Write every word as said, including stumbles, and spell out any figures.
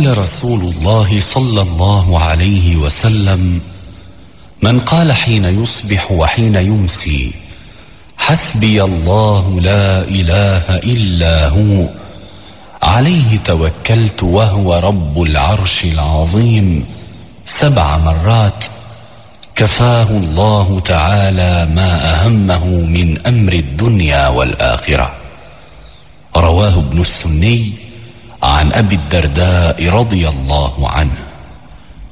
قال رسول الله صلى الله عليه وسلم: من قال حين يصبح وحين يمسي حسبي الله لا إله إلا هو عليه توكلت وهو رب العرش العظيم سبع مرات، كفاه الله تعالى ما أهمه من أمر الدنيا والآخرة. رواه ابن السني عن أبي الدرداء رضي الله عنه.